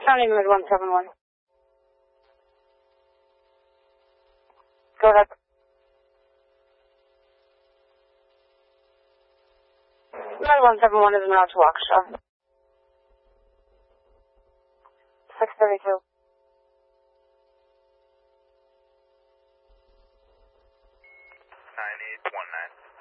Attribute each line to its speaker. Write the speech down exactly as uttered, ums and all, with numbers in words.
Speaker 1: County Mid one seven one. Go ahead. Mid one seven one is now to Waukesha. six thirty-two.
Speaker 2: nine eight one nine.